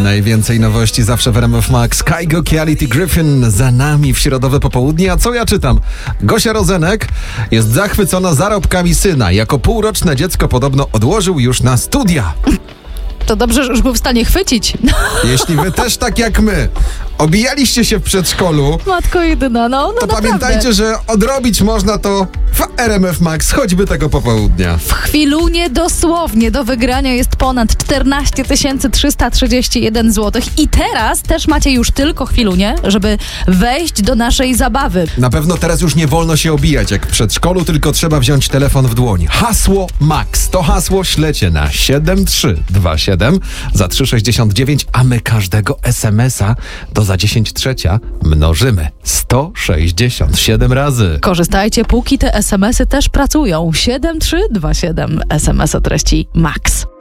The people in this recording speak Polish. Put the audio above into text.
Najwięcej nowości zawsze w RMF Max. Kygo, Reality Griffin za nami w środowe popołudnie. A co ja czytam? Gosia Rozenek jest zachwycona zarobkami syna. Jako półroczne dziecko podobno odłożył już na studia. To dobrze, że już był w stanie chwycić. Jeśli wy też tak jak my obijaliście się w przedszkolu, Matko jedyna, no to naprawdę. pamiętajcie, że odrobić można to w RMF Max, choćby tego popołudnia. W chwilunie dosłownie do wygrania jest ponad 14 331 zł. I teraz też macie już tylko chwilunie, żeby wejść do naszej zabawy. Na pewno teraz już nie wolno się obijać jak w przedszkolu, tylko trzeba wziąć telefon w dłoń. Hasło MAX. To hasło ślecie na 7327 za 3,69, a my każdego SMS-a do za 10:03 mnożymy 167 razy. Korzystajcie, póki te SMS-y też pracują. 7327 SMS o treści MAX.